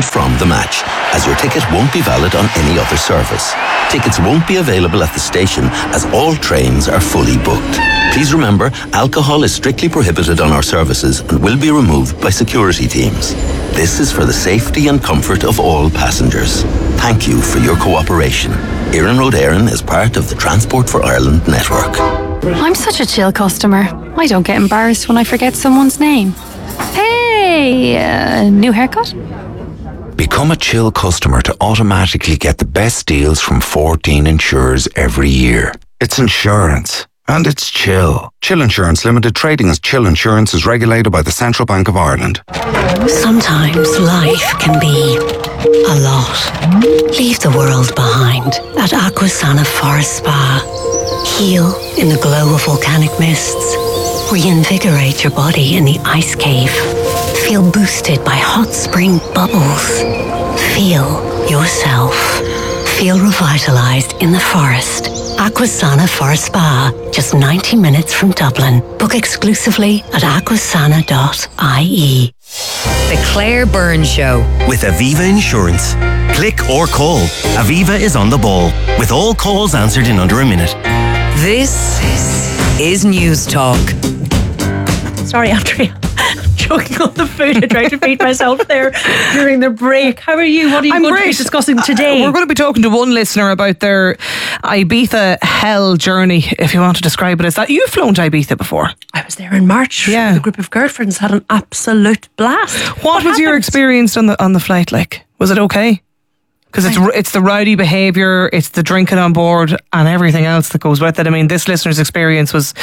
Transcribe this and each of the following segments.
and from the match, as your ticket won't be valid on any other service. Tickets won't be available at the station as all trains are fully booked. Please remember, alcohol is strictly prohibited on our services and will be removed by security teams. This is for the safety and comfort of all passengers. Thank you for your cooperation. Éireann Road Éireann is part of the Transport for Ireland network. I'm such a chill customer. I don't get embarrassed when I forget someone's name. Hey, new haircut? Become a chill customer to automatically get the best deals from 14 insurers every year. It's insurance. And it's Chill. Chill Insurance Limited, trading as Chill Insurance, is regulated by the Central Bank of Ireland. Sometimes life can be a lot. Leave the world behind at Aquasana Forest Spa. Heal in the glow of volcanic mists. Reinvigorate your body in the ice cave. Feel boosted by hot spring bubbles. Feel yourself. Feel revitalized in the forest. Aquasana Forest Spa, just 90 minutes from Dublin. Book exclusively at aquasana.ie. The Claire Byrne Show. With Aviva Insurance. Click or call. Aviva is on the ball, with all calls answered in under a minute. This is News Talk. Sorry, Andrea. Choking on the food. I tried to feed myself there during the break. How are you? What are you going to be discussing today? We're going to be talking to one listener about their Ibiza hell journey, if you want to describe it as that. You've flown to Ibiza before. I was there in March with a group of girlfriends. Had an absolute blast. What was your experience on the flight like? Was it okay? Because it's the rowdy behaviour, it's the drinking on board and everything else that goes with it. I mean, this listener's experience was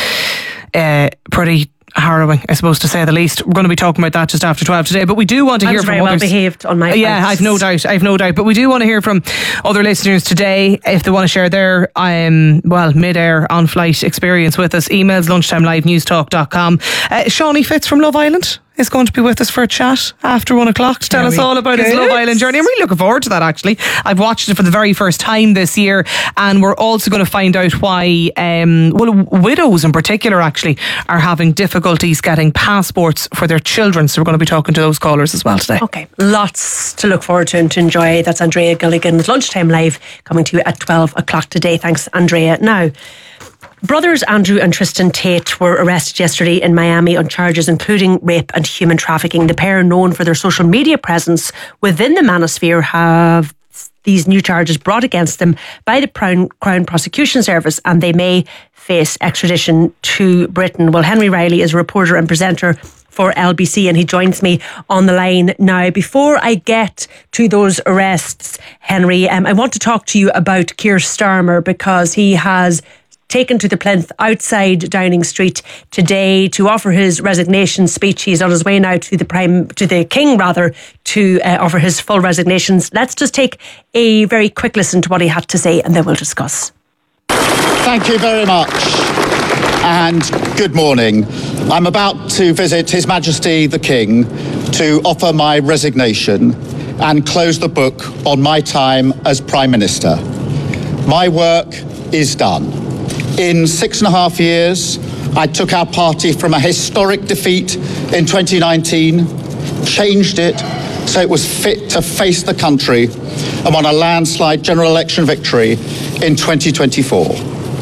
pretty harrowing, I suppose, to say the least. We're going to be talking about that just after 12 today, but we do want to hear from others. I was very well behaved on my flights. I've no doubt, but we do want to hear from other listeners today if they want to share their mid-air on-flight experience with us. Emails lunchtimelivenewstalk.com. Shawnee Fitz from Love Island is going to be with us for a chat after 1 o'clock to tell us all about his Love Island journey. I'm really looking forward to that, actually. I've watched it for the very first time this year, and we're also going to find out why widows in particular actually are having difficulties getting passports for their children. So we're going to be talking to those callers as well today. Okay, lots to look forward to and to enjoy. That's Andrea Gilligan with Lunchtime Live coming to you at 12 o'clock today. Thanks, Andrea. Now, brothers Andrew and Tristan Tate were arrested yesterday in Miami on charges including rape and human trafficking. The pair, known for their social media presence within the manosphere, have these new charges brought against them by the Crown Prosecution Service, and they may face extradition to Britain. Well, Henry Riley is a reporter and presenter for LBC, and he joins me on the line now. Before I get to those arrests, Henry, I want to talk to you about Keir Starmer, because he has taken to the plinth outside Downing Street today to offer his resignation speech. He's on his way now to the King to offer his full resignations. Let's just take a very quick listen to what he had to say, and then we'll discuss. Thank you very much, and good morning. I'm about to visit His Majesty the King to offer my resignation and close the book on my time as Prime Minister. My work is done. In 6.5 years, I took our party from a historic defeat in 2019, changed it so it was fit to face the country, and won a landslide general election victory in 2024.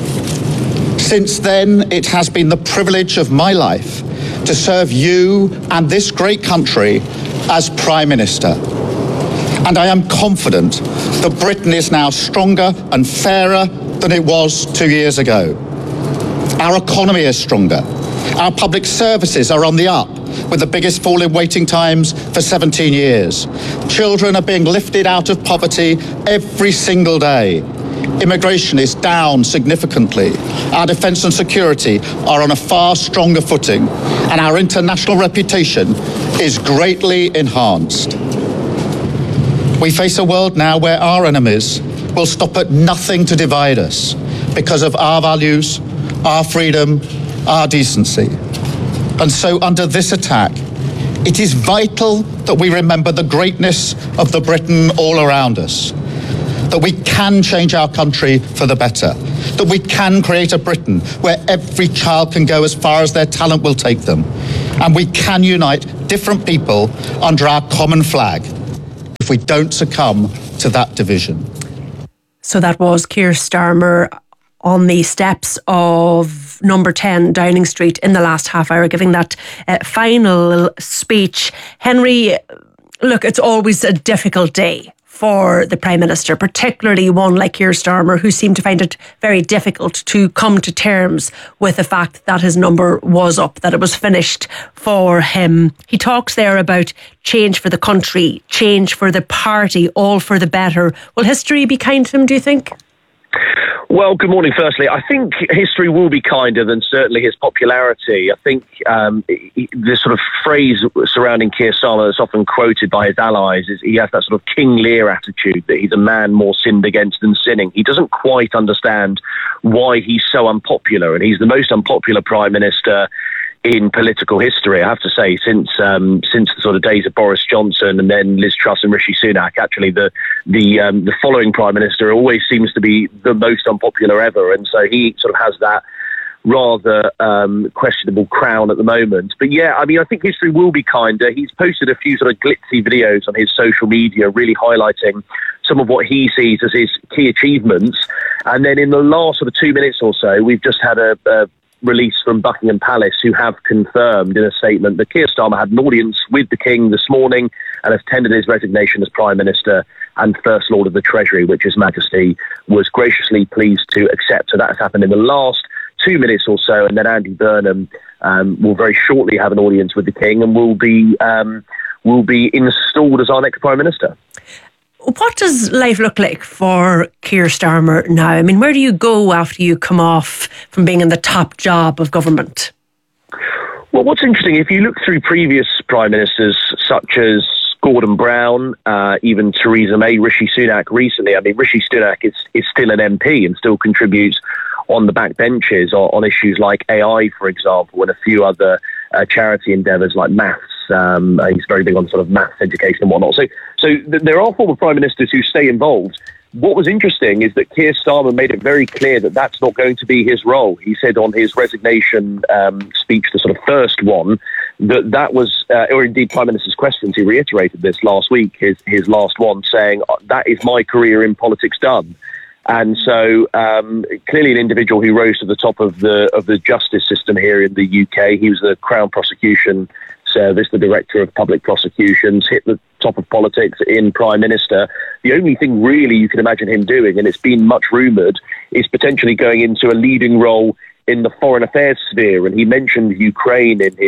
Since then, it has been the privilege of my life to serve you and this great country as Prime Minister. And I am confident that Britain is now stronger and fairer than it was 2 years ago. Our economy is stronger. Our public services are on the up, with the biggest fall in waiting times for 17 years. Children are being lifted out of poverty every single day. Immigration is down significantly. Our defence and security are on a far stronger footing, and our international reputation is greatly enhanced. We face a world now where our enemies will stop at nothing to divide us because of our values, our freedom, our decency. And so under this attack, it is vital that we remember the greatness of the Britain all around us, that we can change our country for the better, that we can create a Britain where every child can go as far as their talent will take them, and we can unite different people under our common flag. if we don't succumb to that division. So that was Keir Starmer on the steps of number 10 Downing Street in the last half hour, giving that final speech. Henry, look, it's always a difficult day for the Prime Minister, particularly one like Keir Starmer, who seemed to find it very difficult to come to terms with the fact that his number was up, that it was finished for him. He talks there about change for the country, change for the party, all for the better. Will history be kind to him, do you think? Well, good morning, firstly. I think history will be kinder than certainly his popularity. I think the sort of phrase surrounding Keir Starmer that's often quoted by his allies is he has that sort of King Lear attitude, that he's a man more sinned against than sinning. He doesn't quite understand why he's so unpopular, and he's the most unpopular Prime Minister in political history, I have to say, since the sort of days of Boris Johnson and then Liz Truss and Rishi Sunak. Actually, the following Prime Minister always seems to be the most unpopular ever, and so he sort of has that rather questionable crown at the moment. But yeah, I mean, I think history will be kinder. He's posted a few sort of glitzy videos on his social media, really highlighting some of what he sees as his key achievements. And then in the last sort of 2 minutes or so, we've just had a release from Buckingham Palace, who have confirmed in a statement that Keir Starmer had an audience with the King this morning and has tendered his resignation as Prime Minister and First Lord of the Treasury, which His Majesty was graciously pleased to accept. So that's happened in the last 2 minutes or so, and then Andy Burnham will very shortly have an audience with the King and will be installed as our next Prime Minister. What does life look like for Keir Starmer now? I mean, where do you go after you come off from being in the top job of government? Well, what's interesting, if you look through previous Prime Ministers such as Gordon Brown, even Theresa May, Rishi Sunak recently, I mean, Rishi Sunak is still an MP and still contributes on the backbenches on issues like AI, for example, and a few other charity endeavours like maths. He's very big on sort of maths education and whatnot. So there are former Prime Ministers who stay involved. What was interesting is that Keir Starmer made it very clear that that's not going to be his role. He said on his resignation speech, the sort of first one, that was, or indeed Prime Minister's questions, he reiterated this last week, his last one, saying, that is my career in politics done. And so clearly an individual who rose to the top of the justice system here in the UK. He was the Crown Prosecution Service, the Director of Public Prosecutions, hit the top of politics in Prime Minister. The only thing really you can imagine him doing, and it's been much rumoured, is potentially going into a leading role in the foreign affairs sphere. And he mentioned Ukraine in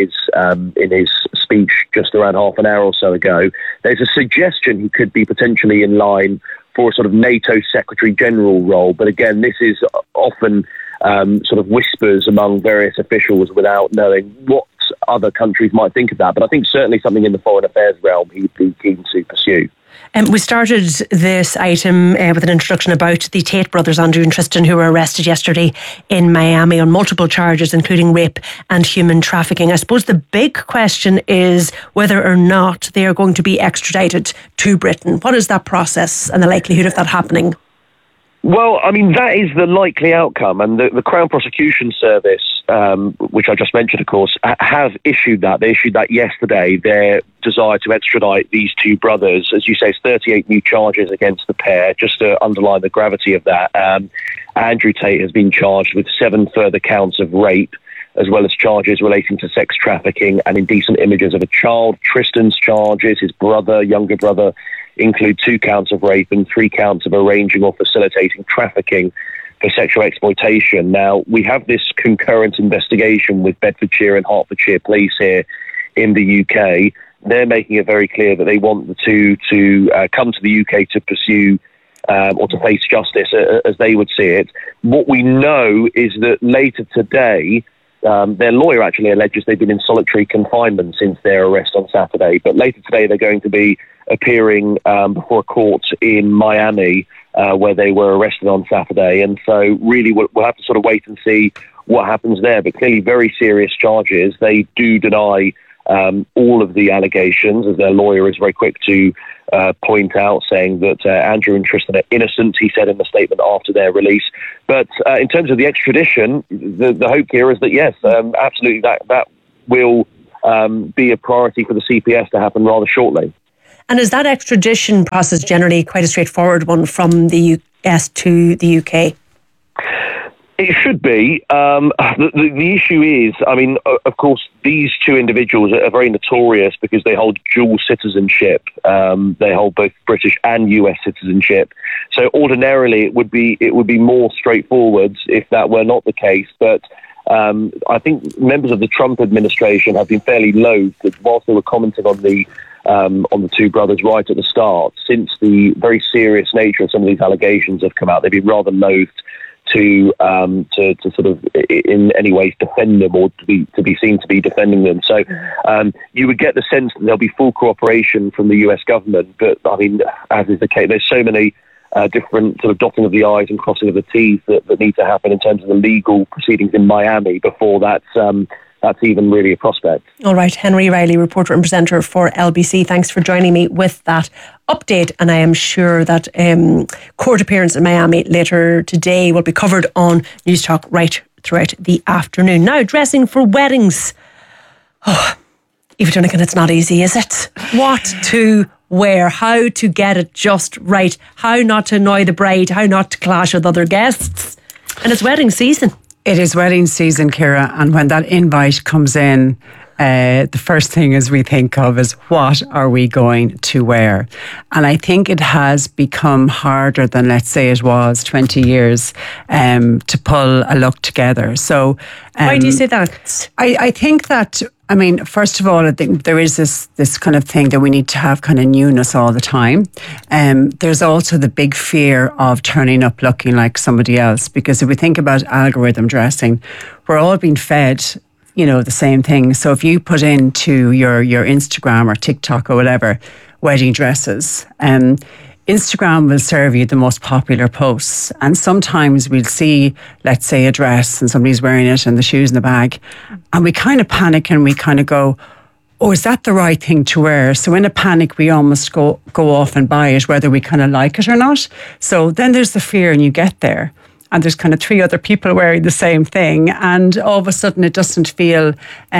his speech just around half an hour or so ago. There's a suggestion he could be potentially in line for a sort of NATO Secretary General role. But again, this is often sort of whispers among various officials without knowing what other countries might think of that. But I think certainly something in the foreign affairs realm he'd be keen to pursue. We started this item with an introduction about the Tate brothers, Andrew and Tristan, who were arrested yesterday in Miami on multiple charges, including rape and human trafficking. I suppose the big question is whether or not they are going to be extradited to Britain. What is that process and the likelihood of that happening? Well, I mean, that is the likely outcome. And the Crown Prosecution Service, which I just mentioned, of course, have issued that. They issued that yesterday, their desire to extradite these two brothers. As you say, it's 38 new charges against the pair, just to underline the gravity of that. Andrew Tate has been charged with 7 further counts of rape, as well as charges relating to sex trafficking and indecent images of a child. Tristan's charges, his brother, younger brother, include 2 counts of rape and 3 counts of arranging or facilitating trafficking for sexual exploitation. Now, we have this concurrent investigation with Bedfordshire and Hertfordshire Police here in the UK. They're making it very clear that they want the two to come to the UK to pursue or to face justice, as they would see it. What we know is that later today, their lawyer actually alleges they've been in solitary confinement since their arrest on Saturday. But later today, they're going to be appearing before a court in Miami, where they were arrested on Saturday. And so really we'll have to sort of wait and see what happens there. But clearly very serious charges. They do deny all of the allegations, as their lawyer is very quick to point out, saying that Andrew and Tristan are innocent, he said in the statement after their release. But in terms of the extradition, the hope here is that, yes, absolutely, that will be a priority for the CPS to happen rather shortly. And is that extradition process generally quite a straightforward one from the US to the UK? It should be. The issue is, I mean, of course, these two individuals are very notorious because they hold dual citizenship. They hold both British and US citizenship. So ordinarily, it would be more straightforward if that were not the case. But I think members of the Trump administration have been fairly loath, whilst they were commenting on the two brothers right at the start. Since the very serious nature of some of these allegations have come out, they've been rather loath to sort of in any ways defend them or to be seen to be defending them. So you would get the sense that there'll be full cooperation from the US government. But I mean, as is the case, there's so many different sort of dotting of the I's and crossing of the T's that need to happen in terms of the legal proceedings in Miami before that's even really a prospect. All right, Henry Riley, reporter and presenter for LBC. Thanks for joining me with that update. And I am sure that court appearance in Miami later today will be covered on News Talk right throughout the afternoon. Now, dressing for weddings. Oh, Eva Dunnigan, it's not easy, is it? What to wear, how to get it just right, how not to annoy the bride, how not to clash with other guests. And it's wedding season. It is wedding season, Ciara, and when that invite comes in, the first thing is we think of is what are we going to wear? And I think it has become harder than, let's say, it was 20 years to pull a look together. So why do you say that? I think that, I mean, first of all, I think there is this kind of thing that we need to have kind of newness all the time. There's also the big fear of turning up looking like somebody else, because if we think about algorithm dressing, we're all being fed, you know, the same thing. So if you put into your Instagram or TikTok or whatever, wedding dresses, Instagram will serve you the most popular posts. And sometimes we'll see, let's say, a dress and somebody's wearing it and the shoes in the bag. And we kind of panic and we kind of go, oh, is that the right thing to wear? So in a panic, we almost go off and buy it, whether we kind of like it or not. So then there's the fear and you get there. And there's kind of 3 other people wearing the same thing. And all of a sudden it doesn't feel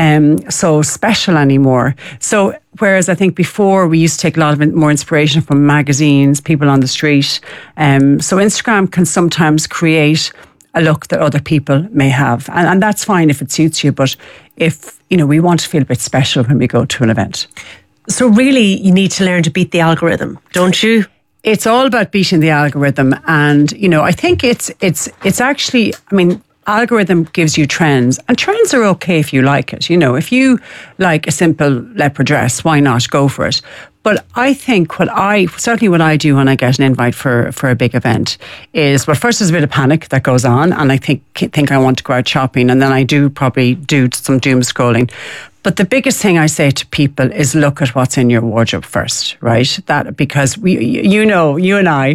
so special anymore. So whereas I think before we used to take a lot of more inspiration from magazines, people on the street. So Instagram can sometimes create a look that other people may have. And that's fine if it suits you. But if, you know, we want to feel a bit special when we go to an event. So really you need to learn to beat the algorithm, don't you? It's all about beating the algorithm. And, you know, I think it's actually, I mean, algorithm gives you trends, and trends are okay if you like it. You know, if you like a simple leopard dress, why not go for it? But I think what I do when I get an invite for a big event is, well, first there's a bit of panic that goes on, and I think I want to go out shopping, and then I do probably do some doom scrolling. But the biggest thing I say to people is look at what's in your wardrobe first, right? That because you and I,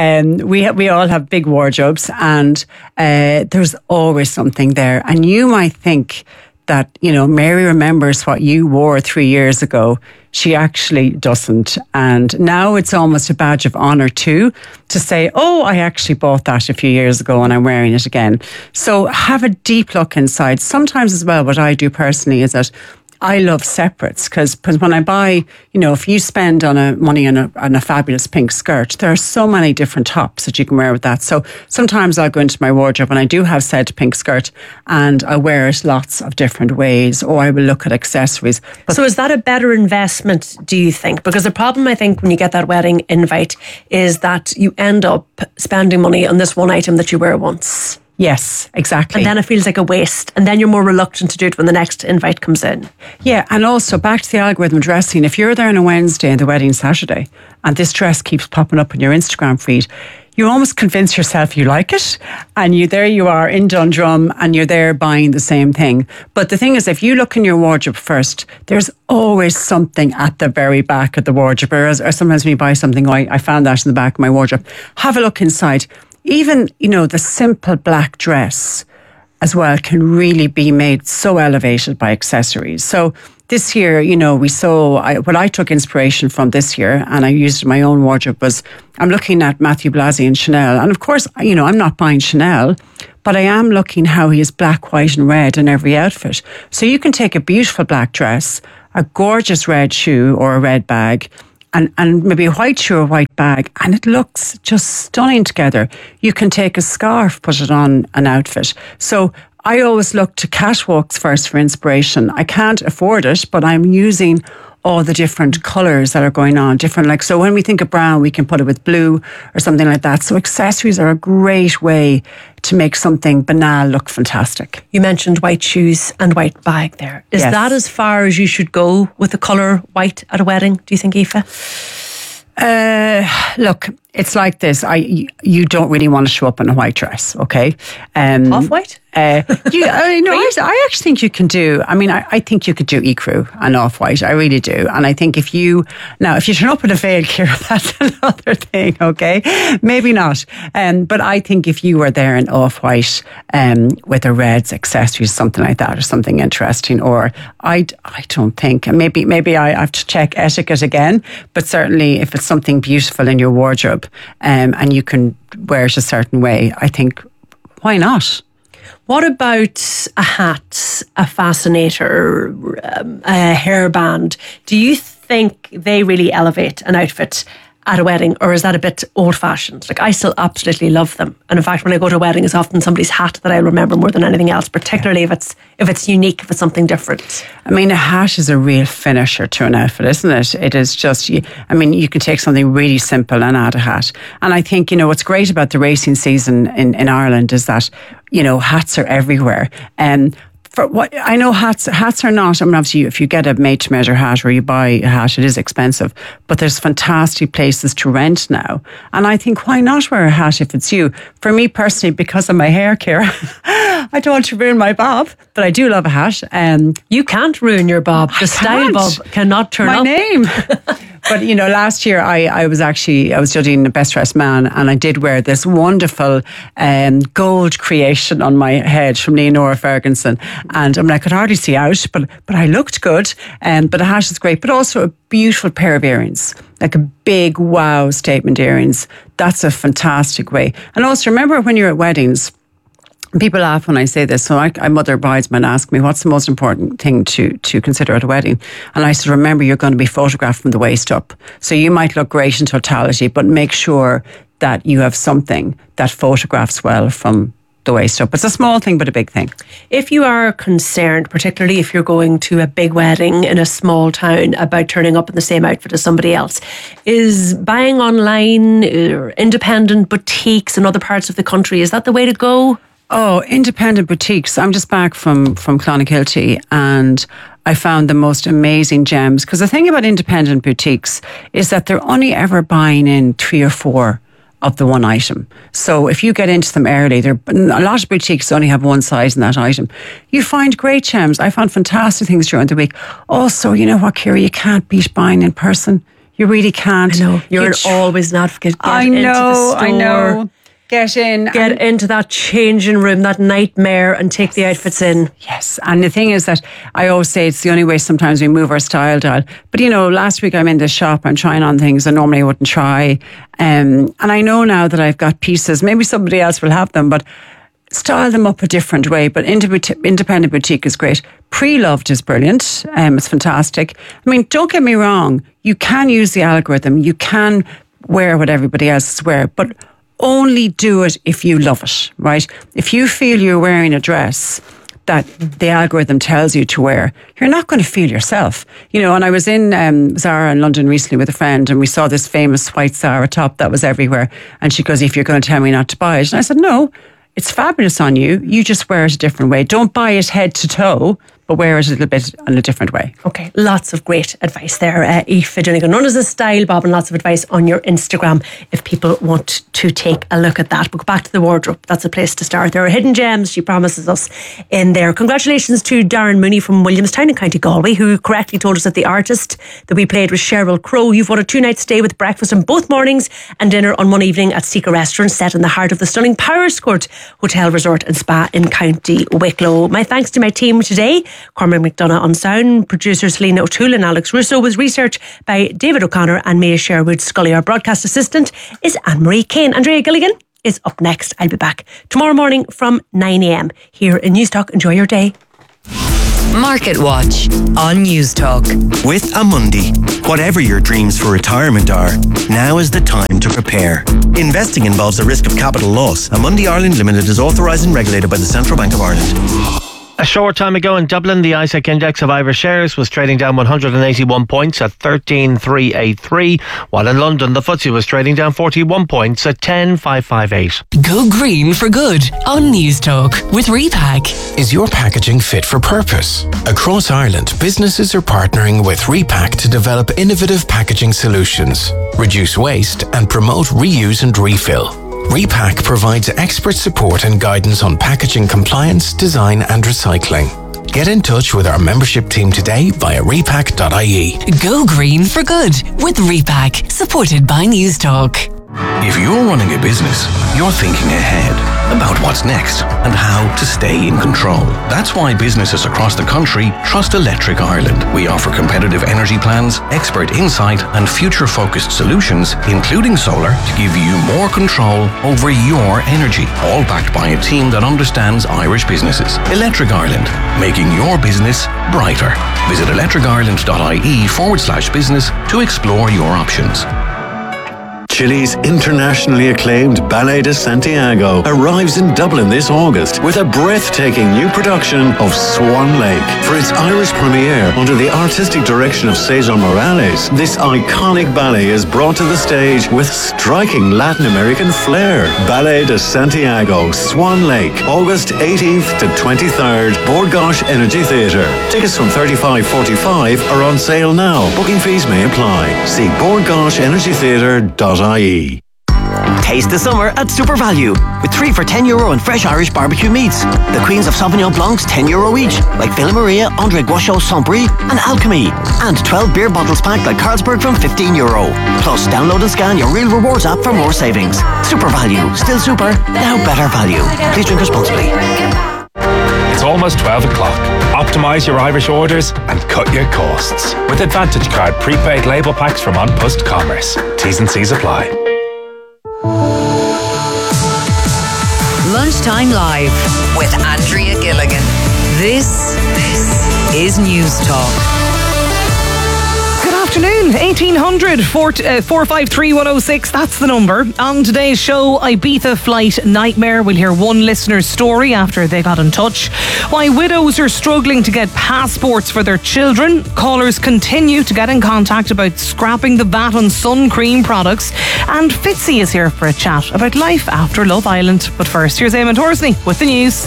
we all have big wardrobes, and there's always something there. And you might think that, you know, Mary remembers what you wore 3 years ago. She actually doesn't. And now it's almost a badge of honour too, to say, oh, I actually bought that a few years ago and I'm wearing it again. So have a deep look inside. Sometimes as well, what I do personally is that I love separates, because when I buy, you know, if you spend money on a fabulous pink skirt, there are so many different tops that you can wear with that. So sometimes I'll go into my wardrobe and I do have said pink skirt and I wear it lots of different ways, or I will look at accessories. So is that a better investment, do you think? Because the problem, I think, when you get that wedding invite is that you end up spending money on this one item that you wear once. Yes, exactly. And then it feels like a waste. And then you're more reluctant to do it when the next invite comes in. Yeah, and also back to the algorithm dressing. If you're there on a Wednesday and the wedding's Saturday, and this dress keeps popping up on your Instagram feed, you almost convince yourself you like it, and there you are in Dundrum, and you're there buying the same thing. But the thing is, if you look in your wardrobe first, there's always something at the very back of the wardrobe. Or sometimes when you buy something, I found that in the back of my wardrobe. Have a look inside. Even, you know, the simple black dress as well can really be made so elevated by accessories. So this year, you know, what I took inspiration from this year, and I used in my own wardrobe, was I'm looking at Matthew Blasey and Chanel. And of course, you know, I'm not buying Chanel, but I am looking how he is black, white and red in every outfit. So you can take a beautiful black dress, a gorgeous red shoe or a red bag, and maybe a white shoe or white bag, and it looks just stunning together. You can take a scarf, put it on an outfit. So I always look to catwalks first for inspiration. I can't afford it, but I'm using all the different colours that are going on, so when we think of brown, we can put it with blue or something like that. So accessories are a great way to make something banal look fantastic. You mentioned white shoes and white bag there. Is that as far as you should go with the colour white at a wedding, do you think, Aoife? Look, it's like this. You don't really want to show up in a white dress, okay? Off-white? I actually think you can do. I mean, I think you could do ecru and off-white. I really do. And I think if you turn up in a veil, Ciara, that's another thing, okay? Maybe not. But I think if you were there in off-white with a reds accessories, something like that, or something interesting, or I don't think, and maybe I have to check etiquette again, but certainly if it's something beautiful in your wardrobe and you can wear it a certain way, I think, why not? What about a hat, a fascinator, a hairband? Do you think they really elevate an outfit at a wedding, or is that a bit old-fashioned? Like, I still absolutely love them, and in fact, when I go to a wedding, it's often somebody's hat that I remember more than anything else, particularly if it's unique, if it's something different. I mean, a hat is a real finisher to an outfit, isn't it? It is just, you can take something really simple and add a hat. And I think, what's great about the racing season in Ireland is that, hats are everywhere. For what I know, hats are not. I mean, obviously, if you get a made-to-measure hat or you buy a hat, it is expensive. But there's fantastic places to rent now, and I think, why not wear a hat if it's you? For me personally, because of my hair, Ciara, I don't want to ruin my bob, but I do love a hat. You can't ruin your bob. The style bob cannot turn my up. name. But last year I was judging the Best Dressed Man, and I did wear this wonderful gold creation on my head from Leonora Ferguson, and I could hardly see out, but I looked good. But the hat is great, but also a beautiful pair of earrings, like a big wow statement earrings. That's a fantastic way. And also remember, when you're at weddings, people laugh when I say this. So I mother bridesmen ask me, what's the most important thing to consider at a wedding? And I said, remember, you're going to be photographed from the waist up. So you might look great in totality, but make sure that you have something that photographs well from the waist up. It's a small thing, but a big thing. If you are concerned, particularly if you're going to a big wedding in a small town, about turning up in the same outfit as somebody else, is buying online or independent boutiques in other parts of the country, is that the way to go? Oh, independent boutiques. I'm just back from Clonakilty, and I found the most amazing gems. Because the thing about independent boutiques is that they're only ever buying in 3 or 4 of the one item. So if you get into them early, a lot of boutiques only have one size in that item. You find great gems. I found fantastic things during the week. Also, you know what, Ciara, you can't beat buying in person. You really can't. I know. You're always an advocate. I know. Get into that changing room, that nightmare, and take the outfits in. Yes, and the thing is that I always say it's the only way sometimes we move our style dial. But last week I'm in the shop, I'm trying on things I normally wouldn't try. And I know now that I've got pieces, maybe somebody else will have them, but style them up a different way. But independent boutique is great. Pre-loved is brilliant. It's fantastic. I mean, don't get me wrong, you can use the algorithm, you can wear what everybody else wears, but only do it if you love it, right? If you feel you're wearing a dress that the algorithm tells you to wear, you're not going to feel yourself. And I was in Zara in London recently with a friend, and we saw this famous white Zara top that was everywhere. And she goes, if you're going to tell me not to buy it. And I said, no, it's fabulous on you. You just wear it a different way. Don't buy it head to toe, but wear it a little bit in a different way. Okay, lots of great advice there, Aoife Donegan, known as a style bob, and lots of advice on your Instagram if people want to take a look at that. But go back to the wardrobe, that's a place to start. There are hidden gems, she promises us, in there. Congratulations to Darren Mooney from Williamstown in County Galway, who correctly told us that the artist that we played was Sheryl Crow. You've won a 2-night stay with breakfast on both mornings and dinner on one evening at Sika Restaurant, set in the heart of the stunning Powerscourt Hotel, Resort and Spa in County Wicklow. My thanks to my team today: Cormac McDonough on sound, producer Selena O'Toole and Alex Russo, with research by David O'Connor and Mia Sherwood Scully. Our broadcast assistant is Anne-Marie Kane. Andrea Gilligan is up next. I'll be back tomorrow morning from 9 a.m. here in Newstalk. Enjoy your day. Market Watch on News Talk. With Amundi, whatever your dreams for retirement are, now is the time to prepare. Investing involves a risk of capital loss. Amundi Ireland Limited is authorised and regulated by the Central Bank of Ireland. A short time ago in Dublin, the ISEC index of Irish shares was trading down 181 points at 13,383, while in London the FTSE was trading down 41 points at 10,558. Go green for good on News Talk with Repack. Is your packaging fit for purpose? Across Ireland, businesses are partnering with Repack to develop innovative packaging solutions, reduce waste and promote reuse and refill. Repack provides expert support and guidance on packaging compliance, design and recycling. Get in touch with our membership team today via repack.ie. Go green for good with Repack, supported by News Talk. If you're running a business, you're thinking ahead about what's next and how to stay in control. That's why businesses across the country trust Electric Ireland. We offer competitive energy plans, expert insight and future-focused solutions, including solar, to give you more control over your energy, all backed by a team that understands Irish businesses. Electric Ireland, making your business brighter. Visit electricireland.ie/business to explore your options. Chile's internationally acclaimed Ballet de Santiago arrives in Dublin this August with a breathtaking new production of Swan Lake. For its Irish premiere under the artistic direction of Cesar Morales, this iconic ballet is brought to the stage with striking Latin American flair. Ballet de Santiago, Swan Lake, August 18th to 23rd, Bord Gáis Energy Theatre. Tickets from $35.45 are on sale now. Booking fees may apply. See bordgaisEnergytheatre.ie. Taste the summer at Super Value with 3 for €10 on fresh Irish barbecue meats. The Queens of Sauvignon Blancs €10 each, like Villa Maria, André Guachot, Saint-Brie and Alchemy. And 12 beer bottles packed like Carlsberg from €15. Plus, download and scan your Real Rewards app for more savings. Super Value, still super, now better value. Please drink responsibly. It's almost 12 o'clock. Optimise your Irish orders and cut your costs with Advantage Card prepaid label packs from On Post Commerce. T's and C's apply. Lunchtime Live with Andrea Gilligan. This is News Talk. Good afternoon, 1800 453 106, that's the number. On today's show, Ibiza flight nightmare. We'll hear one listener's story after they got in touch. Why widows are struggling to get passports for their children. Callers continue to get in contact about scrapping the VAT on sun cream products. And Fitzy is here for a chat about life after Love Island. But first, here's Eamon Torsney with the news.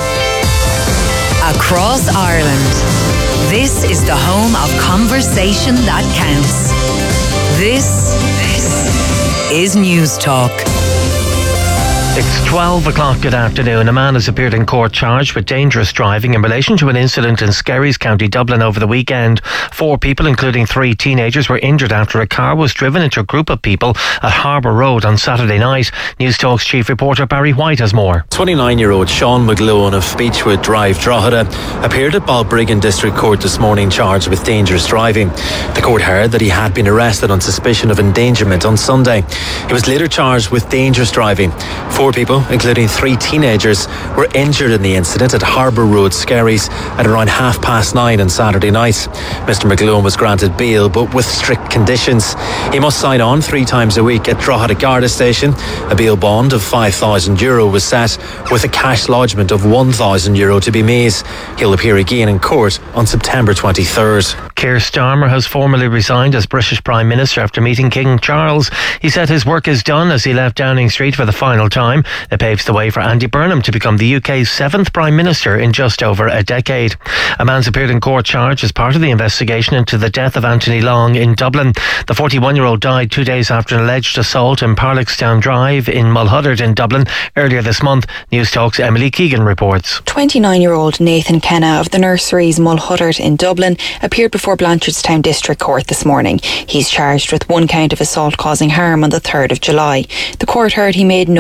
Across Ireland, this is the home of conversation that counts. This is News Talk. It's 12 o'clock, good afternoon. A man has appeared in court charged with dangerous driving in relation to an incident in Skerries, County Dublin over the weekend. 4 people, including 3 teenagers, were injured after a car was driven into a group of people at Harbour Road on Saturday night. News Talk's chief reporter Barry White has more. 29-year-old Sean McLuhan of Beechwood Drive, Drogheda, appeared at Balbriggan District Court this morning charged with dangerous driving. The court heard that he had been arrested on suspicion of endangerment on Sunday. He was later charged with dangerous driving. 4 people, including 3 teenagers, were injured in the incident at Harbour Road, Skerries, at around 9:30 on Saturday night. Mr McLuhan was granted bail, but with strict conditions. He must sign on 3 times a week at Drogheda Garda Station. A bail bond of €5,000 was set, with a cash lodgement of €1,000 to be made. He'll appear again in court on September 23rd. Keir Starmer has formally resigned as British Prime Minister after meeting King Charles. He said his work is done as he left Downing Street for the final time. It paves the way for Andy Burnham to become the UK's 7th Prime Minister in just over a decade. A man's appeared in court charged as part of the investigation into the death of Anthony Long in Dublin. The 41-year-old died 2 days after an alleged assault in Parlickstown Drive in Mulhuddard in Dublin earlier this month. News Talk's Emily Keegan reports. 29-year-old Nathan Kenna of the Nurseries Mulhuddard in Dublin appeared before Blanchardstown District Court this morning. He's charged with 1 count of assault causing harm on the 3rd of July. The court heard he made no reply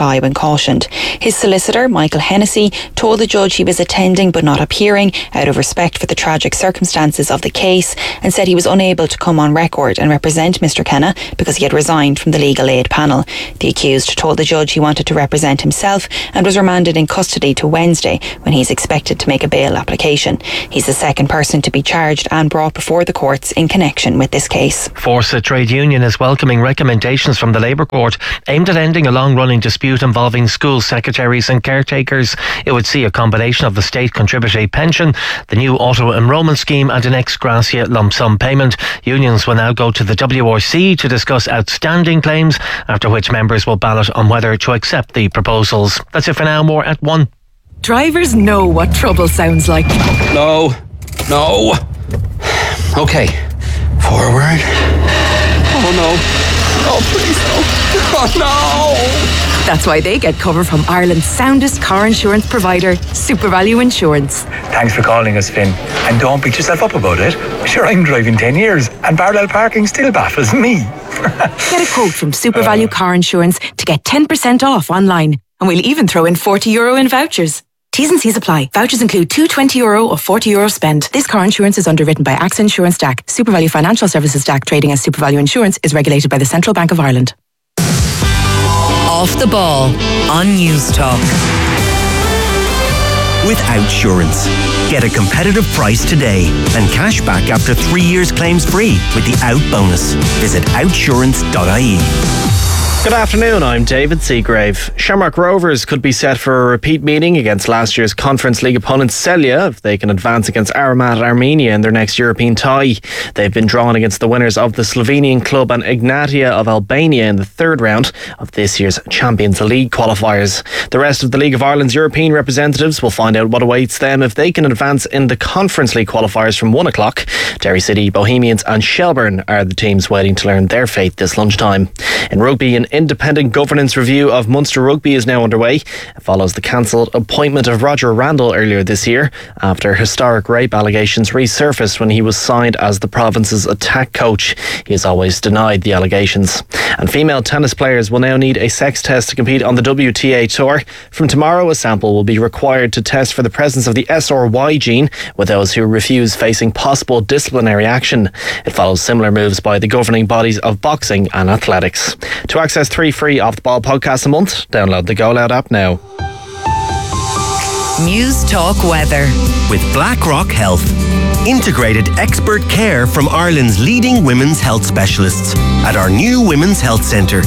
apply when cautioned. His solicitor, Michael Hennessy, told the judge he was attending but not appearing out of respect for the tragic circumstances of the case, and said he was unable to come on record and represent Mr Kenna because he had resigned from the legal aid panel. The accused told the judge he wanted to represent himself and was remanded in custody to Wednesday, when he's expected to make a bail application. He's the second person to be charged and brought before the courts in connection with this case. Forza Trade Union is welcoming recommendations from the Labour Court aimed at ending a long-running dispute involving school secretaries and caretakers. It would see a combination of the state contributory pension, the new auto-enrolment scheme and an ex gratia lump sum payment. Unions will now go to the WRC to discuss outstanding claims, after which members will ballot on whether to accept the proposals. That's it for now. More at 1. Drivers know what trouble sounds like. No. Okay. Forward. Oh no. Oh please no. Oh no. That's why they get cover from Ireland's soundest car insurance provider, SuperValue Insurance. Thanks for calling us, Finn. And don't beat yourself up about it. Sure, I'm driving 10 years and parallel parking still baffles me. Get a quote from SuperValue Car Insurance to get 10% off online. And we'll even throw in €40 in vouchers. T's and C's apply. Vouchers include two €20 or €40 spend. This car insurance is underwritten by AXA Insurance DAC. SuperValue Financial Services DAC, trading as SuperValue Insurance, is regulated by the Central Bank of Ireland. Off the Ball on News Talk. With Outsurance. Get a competitive price today and cash back after 3 years claims free with the Out bonus. Visit outsurance.ie. Good afternoon, I'm David Seagrave. Shamrock Rovers could be set for a repeat meeting against last year's Conference League opponent Celje if they can advance against Aramat Armenia in their next European tie. They've been drawn against the winners of the Slovenian club and Ignatia of Albania in the third round of this year's Champions League qualifiers. The rest of the League of Ireland's European representatives will find out what awaits them if they can advance in the Conference League qualifiers from 1 o'clock. Derry City, Bohemians and Shelbourne are the teams waiting to learn their fate this lunchtime. In rugby, an independent governance review of Munster Rugby is now underway. It follows the cancelled appointment of Roger Randall earlier this year after historic rape allegations resurfaced when he was signed as the province's attack coach. He has always denied the allegations. And female tennis players will now need a sex test to compete on the WTA Tour. From tomorrow, a sample will be required to test for the presence of the SRY gene, with those who refuse facing possible disciplinary action. It follows similar moves by the governing bodies of boxing and athletics. To access 3 free Off the Ball podcasts a month, download the Go Loud app now. News Talk Weather. With BlackRock Health. Integrated expert care from Ireland's leading women's health specialists at our new Women's Health Centre.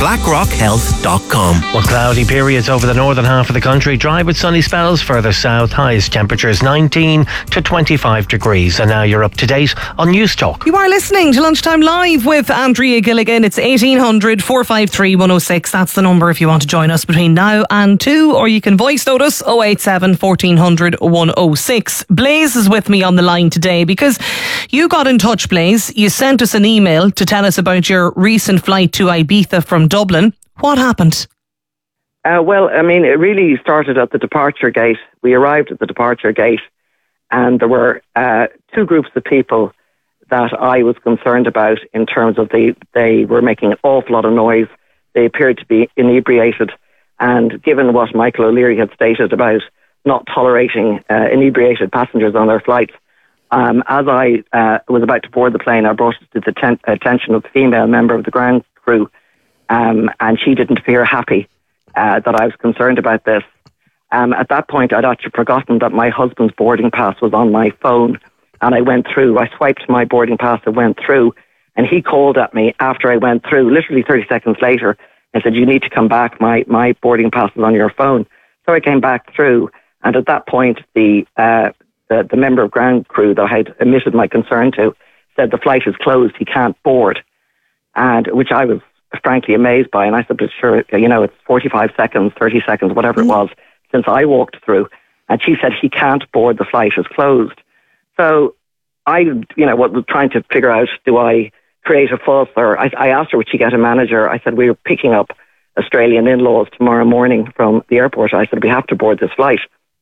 BlackRockHealth.com. Well, cloudy periods over the northern half of the country, dry with sunny spells further south. Highest temperatures 19 to 25 degrees. And now you're up to date on News Talk. You are listening to Lunchtime Live with Andrea Gilligan. It's 1800 453 106. That's the number if you want to join us between now and 2, or you can voice note us 087 1400 106. Blaze is with me on the line today because you got in touch, Blaze. You sent us an email to tell us about your recent flight to Ibiza from Dublin. What happened? Well, I mean, it really started at the departure gate. We arrived at the departure gate and there were 2 groups of people that I was concerned about in terms of they were making an awful lot of noise. They appeared to be inebriated, and given what Michael O'Leary had stated about not tolerating inebriated passengers on their flights, as I was about to board the plane, I brought it to the attention of the female member of the ground crew, and she didn't appear happy that I was concerned about this. At that point, I'd actually forgotten that my husband's boarding pass was on my phone, and I went through. I swiped my boarding pass and went through, and he called at me after I went through, literally 30 seconds later, and said, "You need to come back. My boarding pass is on your phone." So I came back through, and at that point, the member of ground crew that I had emitted my concern to said, "The flight is closed. He can't board," and which I was frankly amazed by. And I said, "But sure, it's 45 seconds, 30 seconds, whatever it was, since I walked through." And she said, "He can't board. The flight is closed." So I, was trying to figure out, do I create a fuss? Or I asked her, would she get a manager? I said, "We were picking up Australian in-laws tomorrow morning from the airport." I said, "We have to board this flight."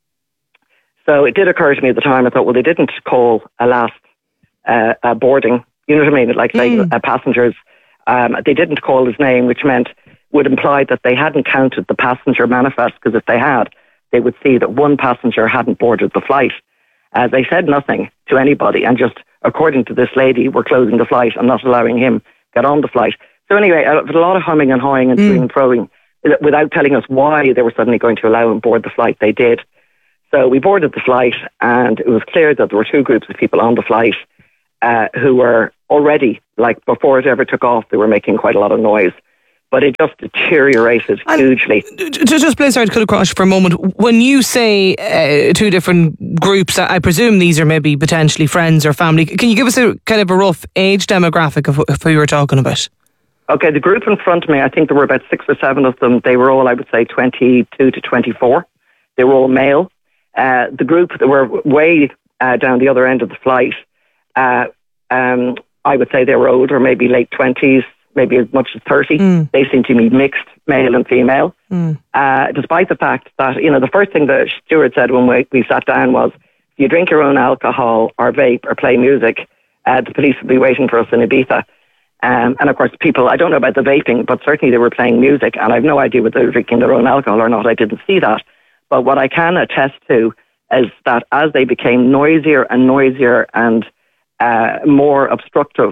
So it did occur to me at the time. I thought, well, they didn't call a last boarding. You know what I mean? Like passengers. They didn't call his name, which meant would imply that they hadn't counted the passenger manifest, because if they had, they would see that one passenger hadn't boarded the flight. They said nothing to anybody, and just, according to this lady, were closing the flight and not allowing him get on the flight. So anyway, a lot of humming and hawing and toing and froing without telling us why they were suddenly going to allow him board the flight. They did. So we boarded the flight, and it was clear that there were two groups of people on the flight who were already, like before it ever took off, they were making quite a lot of noise. But it just deteriorated hugely. Just please, sorry to cut across for a moment. When you say two different groups, I presume these are maybe potentially friends or family. Can you give us a kind of a rough age demographic of who you were talking about? Okay, the group in front of me, I think there were about 6 or 7 of them. They were all, I would say, 22 to 24. They were all male. The group that were way down the other end of the flight, I would say they were older, maybe late 20s, maybe as much as 30. They seem to be mixed, male and female. Despite the fact that, the first thing the steward said when we sat down was, if you drink your own alcohol or vape or play music, the police will be waiting for us in Ibiza. And of course, people, I don't know about the vaping, but certainly they were playing music, and I have no idea whether they were drinking their own alcohol or not. I didn't see that. But what I can attest to is that as they became noisier and noisier and more obstructive,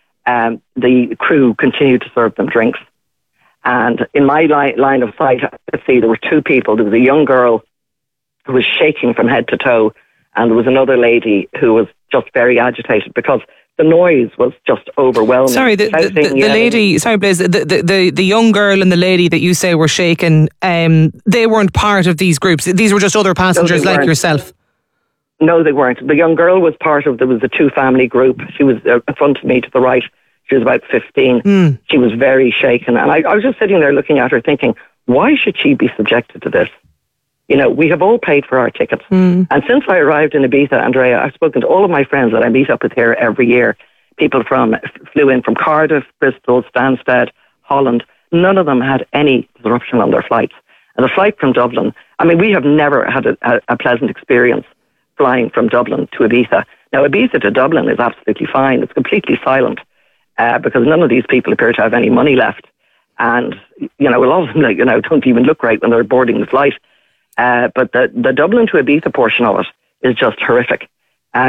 the crew continued to serve them drinks. And in my line of sight, I could see there were 2 people. There was a young girl who was shaking from head to toe, and there was another lady who was just very agitated because the noise was just overwhelming. Sorry, the lady, sorry Blaise, the young girl and the lady that you say were shaken, they weren't part of these groups. These were just other passengers like yourself. No, they weren't. The young girl was there was a 2-family group. She was in front of me to the right. She was about 15. She was very shaken. And I was just sitting there looking at her thinking, why should she be subjected to this? We have all paid for our tickets. And since I arrived in Ibiza, Andrea, I've spoken to all of my friends that I meet up with here every year. People flew in from Cardiff, Bristol, Stansted, Holland. None of them had any disruption on their flights. And the flight from Dublin, we have never had a pleasant experience flying from Dublin to Ibiza. Now, Ibiza to Dublin is absolutely fine. It's completely silent because none of these people appear to have any money left. And, a lot of them, don't even look right when they're boarding the flight. But the Dublin to Ibiza portion of it is just horrific. I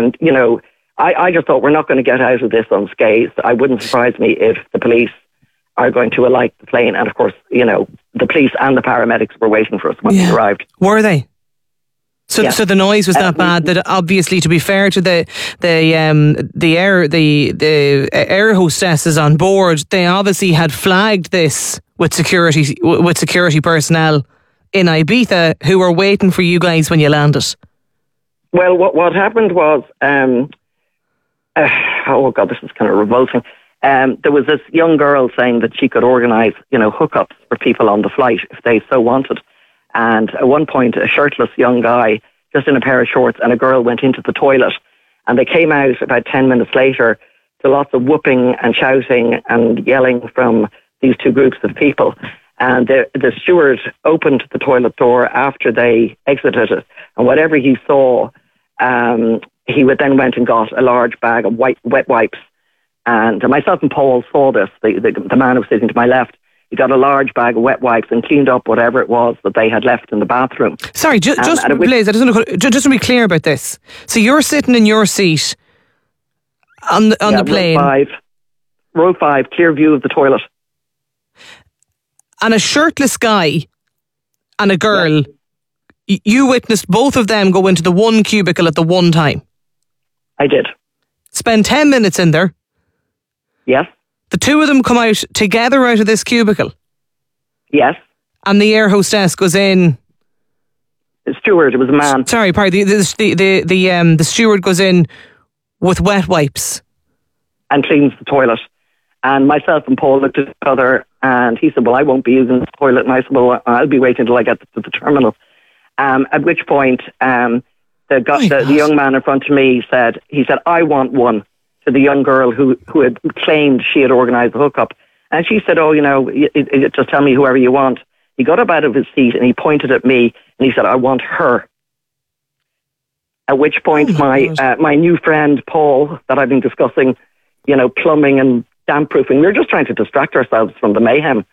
just thought we're not going to get out of this unscathed. I wouldn't surprise me if the police are going to alight the plane. And of course, the police and the paramedics were waiting for us when we arrived. Were they? So the noise was that bad that obviously, to be fair to the air hostesses on board, they obviously had flagged this with security personnel in Ibiza who were waiting for you guys when you landed. Well, what happened was, oh God, this is kind of revolting. There was this young girl saying that she could organise, hookups for people on the flight if they so wanted. And at one point, a shirtless young guy, just in a pair of shorts, and a girl went into the toilet. And they came out about 10 minutes later to lots of whooping and shouting and yelling from these 2 groups of people. And the steward opened the toilet door after they exited it. And whatever he saw, he then went and got a large bag of wet wipes. And myself and Paul saw this, the man who was sitting to my left. He got a large bag of wet wipes and cleaned up whatever it was that they had left in the bathroom. Sorry, Blaise, just to be clear about this. So you're sitting in your seat on the plane. Row 5, clear view of the toilet. And a shirtless guy and a girl, you witnessed both of them go into the one cubicle at the one time. I did. Spend 10 minutes in there. Yes. The 2 of them come out together out of this cubicle. Yes. And the air hostess goes in. The steward, it was a man. Sorry, pardon. The steward goes in with wet wipes. And cleans the toilet. And myself and Paul looked at each other, and he said, well, I won't be using the toilet. And I said, well, I'll be waiting until I get to the terminal. At which point, the young man in front of me said, I want one, to the young girl who had claimed she had organised the hookup. And she said, just tell me whoever you want. He got up out of his seat and he pointed at me and he said, I want her. At which point my new friend, Paul, that I've been discussing, plumbing and damp proofing, we were just trying to distract ourselves from the mayhem.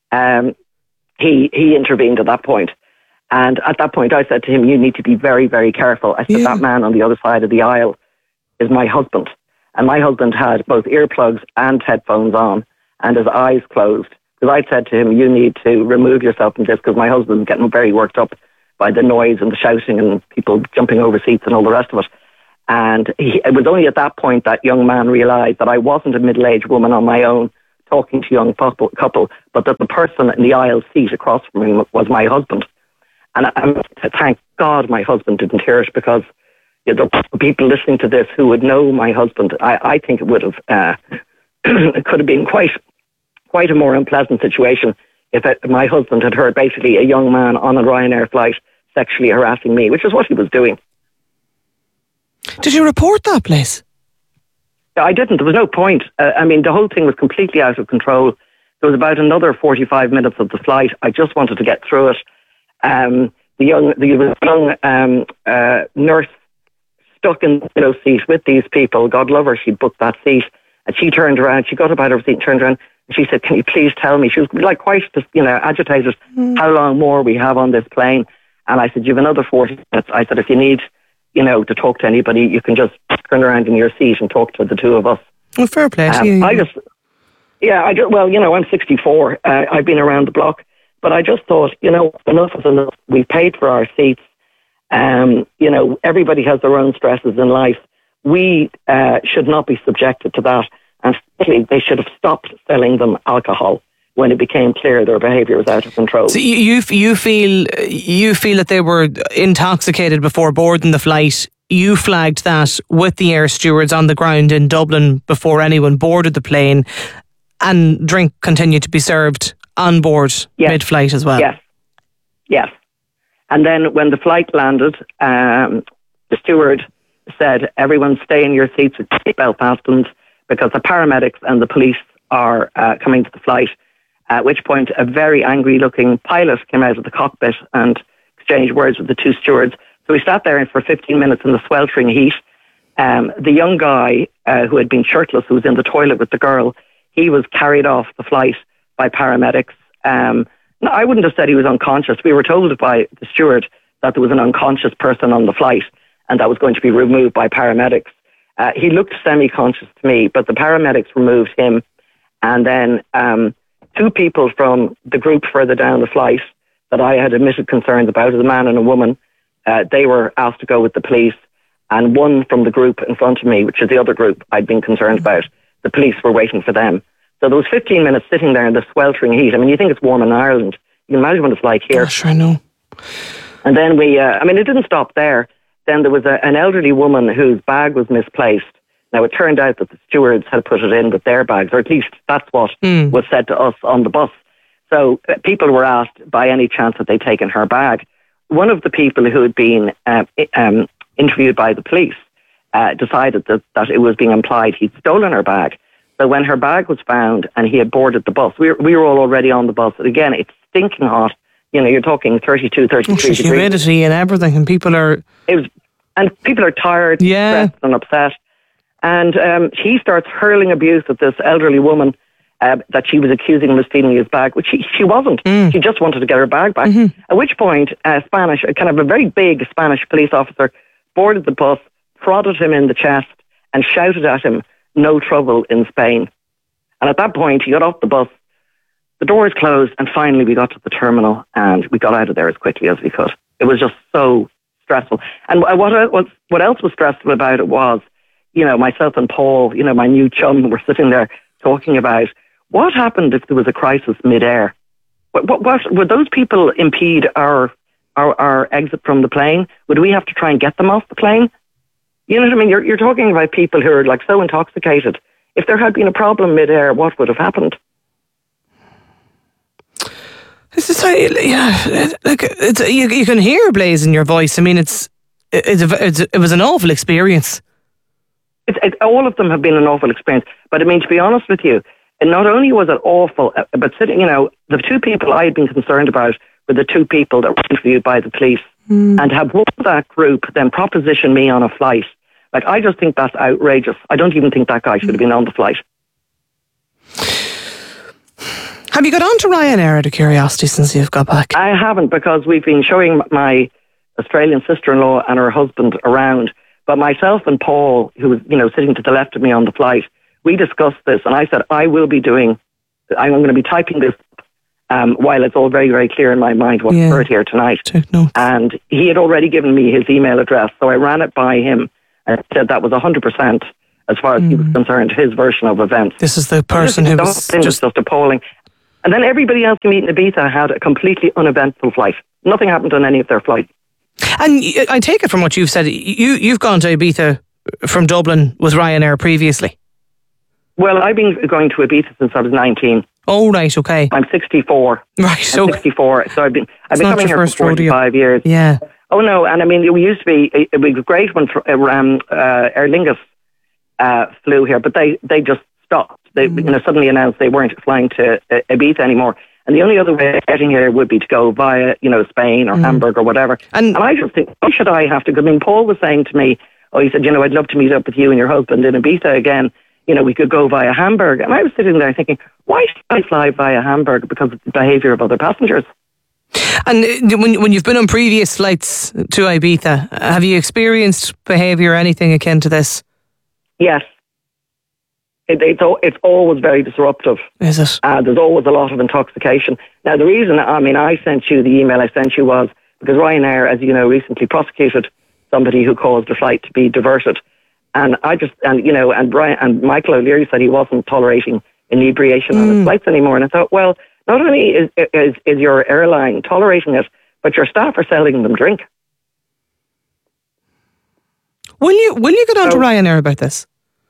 he intervened at that point. And at that point, I said to him, you need to be very, very careful. I said, that man on the other side of the aisle is my husband. And my husband had both earplugs and headphones on and his eyes closed. Because I said to him, you need to remove yourself from this, because my husband's getting very worked up by the noise and the shouting and people jumping over seats and all the rest of it. And it was only at that point that young man realised that I wasn't a middle-aged woman on my own talking to a young couple, but that the person in the aisle seat across from him was my husband. And thank God my husband didn't hear it, because the people listening to this who would know my husband, I think it would have, it could have been quite a more unpleasant situation if my husband had heard basically a young man on a Ryanair flight sexually harassing me, which is what he was doing. Did you report that, please? I didn't. There was no point. I mean, the whole thing was completely out of control. There was about another 45 minutes of the flight. I just wanted to get through it. The young nurse stuck in the window seat with these people. God love her, she booked that seat. And she turned around, she got up out of her seat and turned around, and she said, can you please tell me? She was like quite, agitated, how long more we have on this plane. And I said, you have another 40 minutes. I said, if you need, to talk to anybody, you can just turn around in your seat and talk to the two of us. Well, fair play. I'm 64. I've been around the block. But I just thought, enough is enough. We paid for our seats. Everybody has their own stresses in life. We should not be subjected to that. And certainly they should have stopped selling them alcohol when it became clear their behaviour was out of control. So you feel that they were intoxicated before boarding the flight. You flagged that with the air stewards on the ground in Dublin before anyone boarded the plane, and drink continued to be served on board mid-flight as well. Yes. And then when the flight landed, the steward said, everyone stay in your seats with seatbelt fastened, because the paramedics and the police are coming to the flight. At which point a very angry looking pilot came out of the cockpit and exchanged words with the two stewards. So we sat there for 15 minutes in the sweltering heat. The young guy who had been shirtless, who was in the toilet with the girl, he was carried off the flight by paramedics. No, I wouldn't have said he was unconscious. We were told by the steward that there was an unconscious person on the flight and that was going to be removed by paramedics. He looked semi-conscious to me, but the paramedics removed him. And then two people from the group further down the flight that I had admitted concerns about, a man and a woman, they were asked to go with the police. And one from the group in front of me, which is the other group I'd been concerned about, the police were waiting for them. So there was 15 minutes sitting there in the sweltering heat. I mean, you think it's warm in Ireland. You can imagine what it's like here. Sure, I know. And then it didn't stop there. Then there was an elderly woman whose bag was misplaced. Now, it turned out that the stewards had put it in with their bags, or at least that's what was said to us on the bus. So people were asked by any chance that they'd taken her bag. One of the people who had been interviewed by the police decided that it was being implied he'd stolen her bag. So when her bag was found and he had boarded the bus, we were all already on the bus. Again, it's stinking hot. You're talking 32, 33 degrees. Humidity and everything, and people are... people are tired, stressed and upset. And he starts hurling abuse at this elderly woman that she was accusing him of stealing his bag, which she wasn't. She just wanted to get her bag back. At which point, a very big Spanish police officer boarded the bus, prodded him in the chest and shouted at him, "No trouble in Spain." And at that point, he got off the bus, the doors closed, and finally we got to the terminal and we got out of there as quickly as we could. It was just so stressful. And what else was stressful about it was, myself and Paul, my new chum, were sitting there talking about what happened if there was a crisis mid-air. What would those people impede our exit from the plane? Would we have to try and get them off the plane? You know what I mean? You're talking about people who are like so intoxicated. If there had been a problem mid-air, what would have happened? This is you can hear Blaze in your voice. I mean, it was an awful experience. All of them have been an awful experience. But I mean, to be honest with you, not only was it awful, but the two people I had been concerned about were the two people that were interviewed by the police. And have one of that group then proposition me on a flight. Like, I just think that's outrageous. I don't even think that guy should have been on the flight. Have you got on to Ryanair out of curiosity since you've got back? I haven't, because we've been showing my Australian sister-in-law and her husband around. But myself and Paul, who was, sitting to the left of me on the flight, we discussed this, and I said, I'm going to be typing this while it's all very, very clear in my mind what's occurred here tonight. And he had already given me his email address, so I ran it by him and said that was 100%, as far as he was concerned, his version of events. This is the person who was just appalling. And then everybody else we meet in Ibiza had a completely uneventful flight. Nothing happened on any of their flights. And I take it from what you've said, you've gone to Ibiza from Dublin with Ryanair previously. Well, I've been going to Ibiza since I was 19. Oh, right, okay. I'm 64. Right, I'm 64, so I've been coming here for 45 years. Yeah. Oh, no, and I mean, it used to be, it was great when Aer Lingus flew here, but they just stopped. They suddenly announced they weren't flying to Ibiza anymore. And the only other way of getting here would be to go via, Spain or Hamburg or whatever. And I just think, why should I have to? I mean, Paul was saying to me, he said, I'd love to meet up with you and your husband in Ibiza again. We could go via Hamburg. And I was sitting there thinking, why should I fly via Hamburg? Because of the behaviour of other passengers. And when you've been on previous flights to Ibiza, have you experienced behaviour or anything akin to this? Yes. It's always very disruptive. Is it? There's always a lot of intoxication. Now, the reason, I sent you the email I sent you was because Ryanair, as you know, recently prosecuted somebody who caused a flight to be diverted. And and Michael O'Leary said he wasn't tolerating inebriation on his flights anymore. And I thought, well, not only is your airline tolerating it, but your staff are selling them drink. Will you get on to Ryanair about this?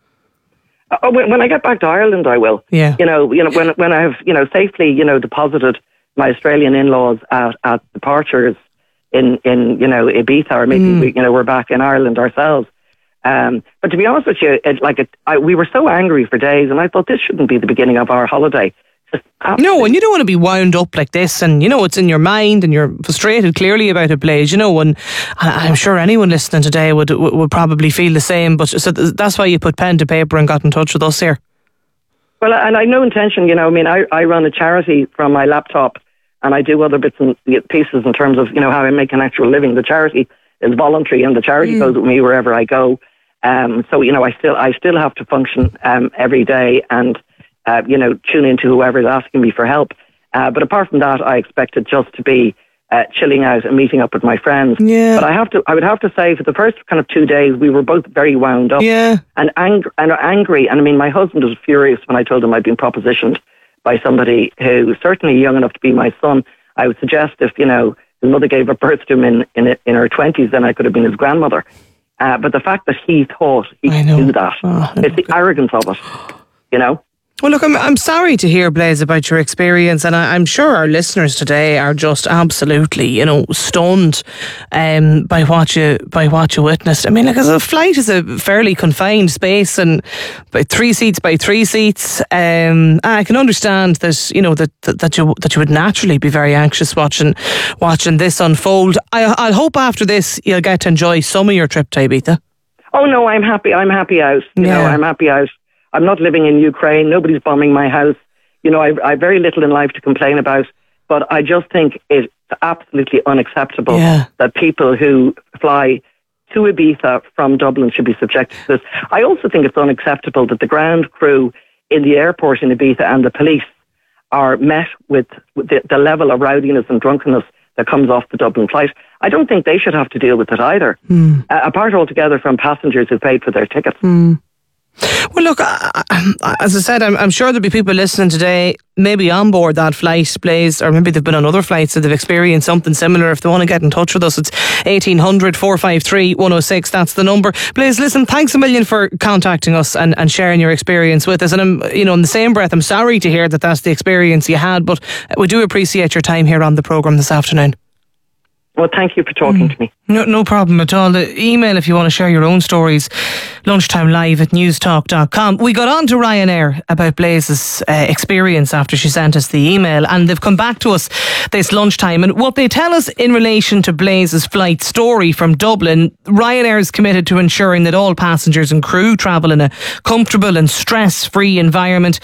When I get back to Ireland, I will. Yeah. When I have safely deposited my Australian in-laws at departures in Ibiza, or maybe we're back in Ireland ourselves. But to be honest with you, we were so angry for days, and I thought this shouldn't be the beginning of our holiday. No, and you don't want to be wound up like this, and it's in your mind, and you're frustrated clearly about it, Blaise. And I'm sure anyone listening today would probably feel the same. But so that's why you put pen to paper and got in touch with us here. Well, and I have no intention. I run a charity from my laptop, and I do other bits and pieces in terms of how I make an actual living. The charity is voluntary, and the charity goes with me wherever I go. So I still have to function every day and. Tune into whoever is asking me for help. But apart from that, I expect it just to be chilling out and meeting up with my friends. Yeah. But I would have to say, for the first kind of 2 days, we were both very wound up and angry. And I mean, my husband was furious when I told him I'd been propositioned by somebody who was certainly young enough to be my son. I would suggest if, his mother gave birth to him in her 20s, then I could have been his grandmother. But the fact that he thought he could do that, it's the arrogance of it, Well, look, I'm sorry to hear, Blaise, about your experience, and I'm sure our listeners today are just absolutely, stunned by what you witnessed. I mean, because a flight is a fairly confined space, and by 3 seats by 3 seats. I can understand that that you would naturally be very anxious watching this unfold. I'll hope after this you'll get to enjoy some of your trip to Ibiza. Oh no, I'm happy out. I'm happy out. I'm not living in Ukraine. Nobody's bombing my house. I've very little in life to complain about, but I just think it's absolutely unacceptable that people who fly to Ibiza from Dublin should be subjected to this. I also think it's unacceptable that the ground crew in the airport in Ibiza and the police are met with the level of rowdiness and drunkenness that comes off the Dublin flight. I don't think they should have to deal with it either, apart altogether from passengers who paid for their tickets. Well, look, as I said, I'm sure there'll be people listening today, maybe on board that flight, Blaise, or maybe they've been on other flights that they've experienced something similar. If they want to get in touch with us, it's 1800 453 106. That's the number. Blaise, listen, thanks a million for contacting us and sharing your experience with us. And I'm, in the same breath, I'm sorry to hear that that's the experience you had, but we do appreciate your time here on the programme this afternoon. Well, thank you for talking to me. No problem at all. The email, if you want to share your own stories, lunchtimelive@newstalk.com. We got on to Ryanair about Blaze's experience after she sent us the email, and they've come back to us this lunchtime. And what they tell us in relation to Blaze's flight story from Dublin, Ryanair is committed to ensuring that all passengers and crew travel in a comfortable and stress-free environment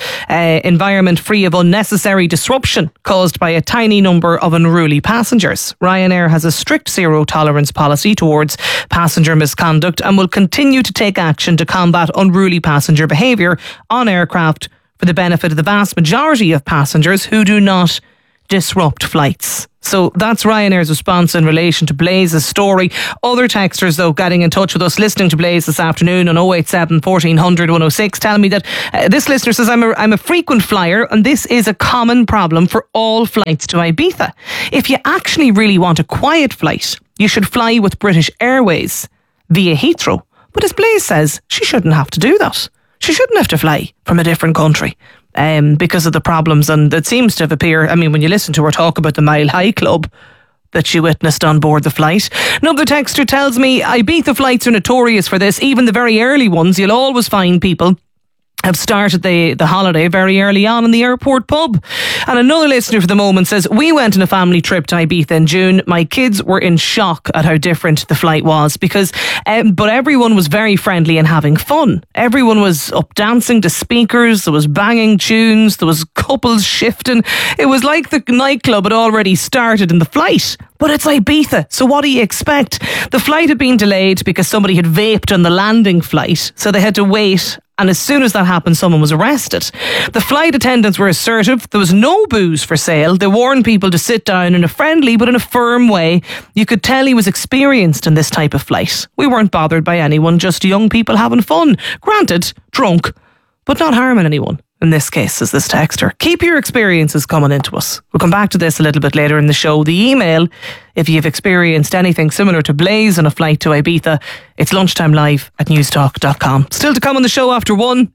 free of unnecessary disruption caused by a tiny number of unruly passengers. Ryanair has a strict zero-tolerance policy towards passenger misconduct and will continue to take action to combat unruly passenger behaviour on aircraft for the benefit of the vast majority of passengers who do not disrupt flights. So that's Ryanair's response in relation to Blaze's story. Other texters, though, getting in touch with us, listening to Blaze this afternoon on 087 1400 106, telling me that this listener says, I'm a frequent flyer and this is a common problem for all flights to Ibiza. If you actually really want a quiet flight, you should fly with British Airways via Heathrow. But as Blaze says, she shouldn't have to do that. She shouldn't have to fly from a different country. Because of the problems, and it seems to have appeared, I mean, when you listen to her talk about the Mile High Club that she witnessed on board the flight. Another texter tells me Ibiza flights are notorious for this. Even the very early ones, you'll always find people have started the holiday very early on in the airport pub. And another listener for the moment says, we went on a family trip to Ibiza in June. My kids were in shock at how different the flight was but everyone was very friendly and having fun. Everyone was up dancing to speakers. There was banging tunes. There was couples shifting. It was like the nightclub had already started in the flight. But it's Ibiza, so what do you expect? The flight had been delayed because somebody had vaped on the landing flight, so they had to wait. And as soon as that happened, someone was arrested. The flight attendants were assertive. There was no booze for sale. They warned people to sit down in a friendly but in a firm way. You could tell he was experienced in this type of flight. We weren't bothered by anyone, just young people having fun. Granted, drunk, but not harming anyone. In this case, says this texter. Keep your experiences coming into us. We'll come back to this a little bit later in the show. The email, if you've experienced anything similar to Blaze on a flight to Ibiza, it's lunchtimelive@newstalk.com. Still to come on the show after 1.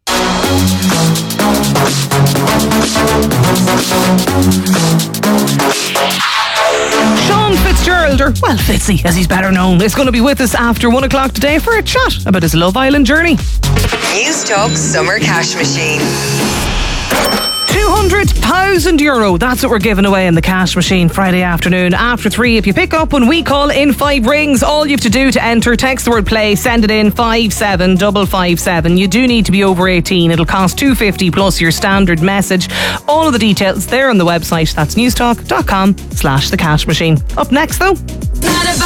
Sean Fitzgerald, or well, Fitzy as he's better known, is going to be with us after 1 o'clock today for a chat about his Love Island journey. Newstalk Summer Cash Machine. €200,000. That's what we're giving away in the cash machine Friday afternoon after 3. If you pick up when we call in 5 rings, all you have to do to enter, text the word play, send it in 57557. You do need to be over 18. It'll cost $2.50 plus your standard message. All of the details there on the website. That's newstalk.com/the cash machine. Up next though.